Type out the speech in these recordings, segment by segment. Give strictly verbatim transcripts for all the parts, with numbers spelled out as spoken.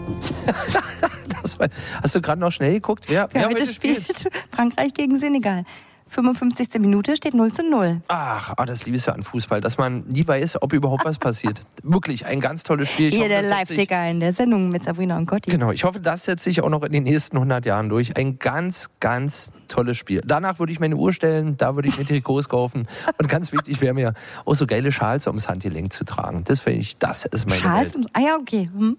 Das war, hast du gerade noch schnell geguckt? Wer, wer, wer heute, heute spielt? spielt? Frankreich gegen Senegal. fünfundfünfzigste Minute steht null zu null. Ach, oh, das liebe ich ja an Fußball, dass man nie weiß, ob überhaupt was passiert. Wirklich ein ganz tolles Spiel. Ich Hier hoffe, der das setzt sich- Live-Ticker in der Sendung mit Sabrina und Gotti. Genau, ich hoffe, das setzt sich auch noch in den nächsten hundert Jahren durch. Ein ganz, ganz tolles Spiel. Danach würde ich meine Uhr stellen, da würde ich mir Trikots kaufen. Und ganz wichtig wäre mir auch so geile Schals ums Handgelenk zu tragen. Das finde ich, das ist meine Schals? Welt. ums- Ah ja, okay. Hm.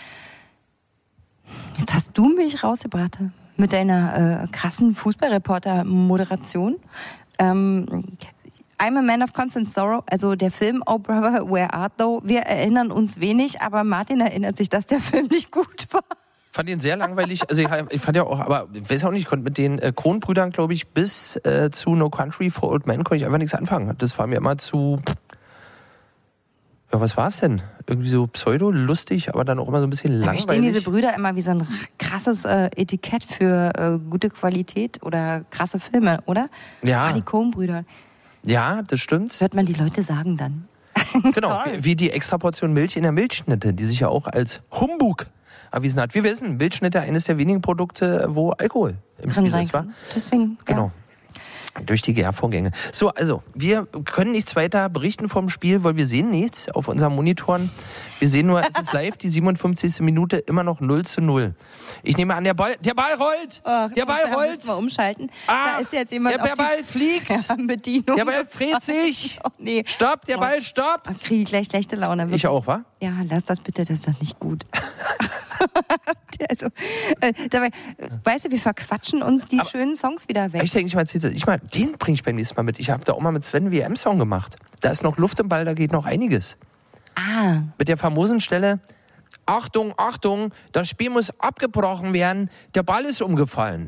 Jetzt hast du mich rausgebracht mit deiner äh, krassen Fußballreporter-Moderation. Ähm, I'm a Man of Constant Sorrow, also der Film Oh Brother, Where Art Thou? Wir erinnern uns wenig, aber Martin erinnert sich, dass der Film nicht gut war. Fand ihn sehr langweilig. Also ich, ich fand ja auch, aber ich weiß auch nicht, ich konnte mit den äh, Coen-Brüdern, glaube ich, bis äh, zu No Country for Old Men konnte ich einfach nichts anfangen. Das war mir immer zu... Ja, was war's denn? Irgendwie so pseudo-lustig, aber dann auch immer so ein bisschen Da langweilig. stehen diese Brüder immer wie so ein krasses äh, Etikett für äh, gute Qualität oder krasse Filme, oder? Ja. Ah, die Coen-Brüder. Ja, das stimmt. Hört man die Leute sagen dann. Genau, wie, wie die Extraportion Milch in der Milchschnitte, die sich ja auch als Humbug erwiesen hat. Wir wissen, Milchschnitte eines der wenigen Produkte, wo Alkohol im Drin Spiel sein ist, wa? kann. Deswegen, Genau. ja. Durch die Gärvorgänge. So, also, wir können nichts weiter berichten vom Spiel, weil wir sehen nichts auf unseren Monitoren. Wir sehen nur, es ist live, die siebenundfünfzigste Minute, immer noch null zu null. Ich nehme an, der Ball, der Ball rollt! Oh, der Ball da rollt! müssen wir umschalten. Ah, da ist jetzt jemand der, auf der die Ball fliegt! Fernbedienung. Der Ball dreht sich! Oh, nee. Stopp, der Ball stoppt! Ach, kriege ich gleich schlechte Laune. Wirklich. Ich auch, wa? Ja, lass das bitte, das ist doch nicht gut. also, äh, dabei, äh, weißt du, wir verquatschen uns die Aber schönen Songs wieder weg. Ich denke, ich mal, ich mal, den bringe ich beim nächsten Mal mit. Ich habe da auch mal mit Sven W M-Song gemacht. Da ist noch Luft im Ball, da geht noch einiges. Ah, Mit der famosen Stelle, Achtung, Achtung, das Spiel muss abgebrochen werden, der Ball ist umgefallen.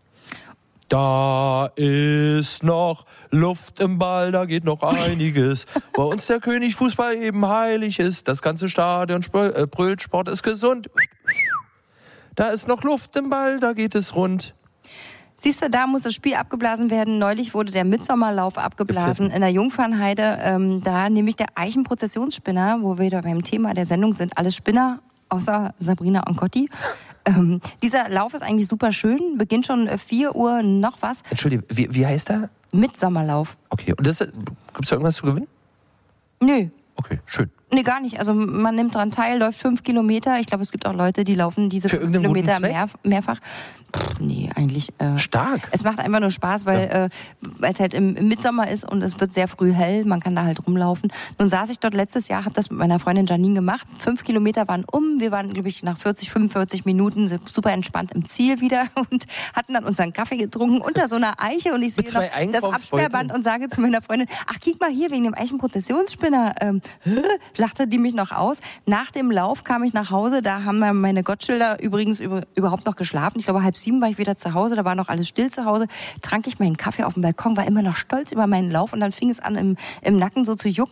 Da ist noch Luft im Ball, da geht noch einiges. Bei uns der König Fußball eben heilig ist, das ganze Stadion spr- äh, brüllt, Sport ist gesund. Da ist noch Luft im Ball, da geht es rund. siehst du, da muss das Spiel abgeblasen werden. Neulich wurde der Mitsommerlauf abgeblasen in der Jungfernheide. Ähm, da nämlich der Eichenprozessionsspinner, wo wir wieder beim Thema der Sendung sind, alle Spinner, außer Sabrina und Gotti. Ähm, dieser Lauf ist eigentlich super schön, beginnt schon vier Uhr noch was. Entschuldigung, wie, wie heißt der? Mitsommerlauf. Okay, und das, gibt es da irgendwas zu gewinnen? Nö. Okay, schön. Nee, gar nicht. Also man nimmt dran teil, läuft fünf Kilometer. Ich glaube, es gibt auch Leute, die laufen diese Für fünf irgendeinen guten Kilometer Zweck? mehr, mehrfach. Pff, nee, eigentlich. Äh, Stark. Es macht einfach nur Spaß, weil Ja. äh, weil es halt im, im Mitsommer ist und es wird sehr früh hell. Man kann da halt rumlaufen. Nun saß ich dort letztes Jahr, habe das mit meiner Freundin Janine gemacht. Fünf Kilometer waren um. Wir waren, glaube ich, nach vierzig, fünfundvierzig Minuten super entspannt im Ziel wieder und hatten dann unseren Kaffee getrunken unter so einer Eiche. Und ich sehe Mit zwei noch das Einkaufsbeuteln. Absperrband und sage zu meiner Freundin, ach, kick mal hier, wegen dem Eichenprozessionsspinner. Ähm, lachte die mich noch aus. Nach dem Lauf kam ich nach Hause, da haben meine Gottschilder übrigens über, überhaupt noch geschlafen. Ich glaube, halb sieben war ich wieder zu Hause, da war noch alles still zu Hause. Trank ich meinen Kaffee auf dem Balkon, war immer noch stolz über meinen Lauf und dann fing es an, im, im Nacken so zu jucken.